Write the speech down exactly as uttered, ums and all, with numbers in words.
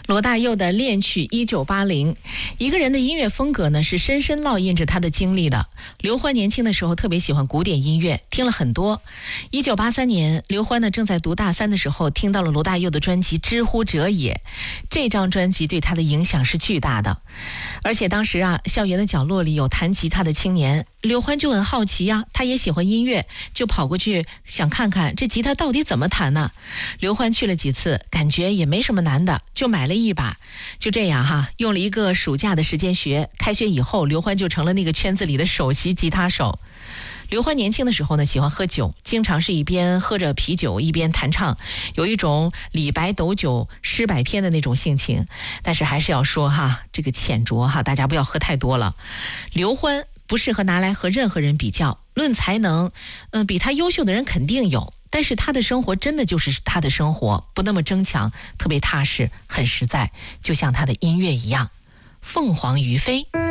罗大佑的恋曲一九八零，一个人的音乐风格呢是深深烙印着他的经历的。刘欢年轻的时候特别喜欢古典音乐，听了很多。一九八三年，刘欢呢正在读大三的时候，听到了罗大佑的专辑《知乎者也》，这张专辑对他的影响是巨大的。而且当时啊，校园的角落里有弹吉他的青年，刘欢就很好奇呀、啊，他也喜欢音乐，就跑过去想看看这吉他到底怎么弹呢？刘欢去了几次，感觉也没什么难的，就买了一把。就这样哈，用了一个暑假的时间学，开学以后，刘欢就成了那个圈子里的首席吉他手。刘欢年轻的时候呢，喜欢喝酒，经常是一边喝着啤酒一边弹唱，有一种李白斗酒诗百篇的那种性情。但是还是要说哈，这个浅酌哈，大家不要喝太多了。刘欢不适合拿来和任何人比较，论才能，嗯、呃，比他优秀的人肯定有，但是他的生活真的就是他的生活，不那么争强，特别踏实，很实在，就像他的音乐一样。凤凰于飞。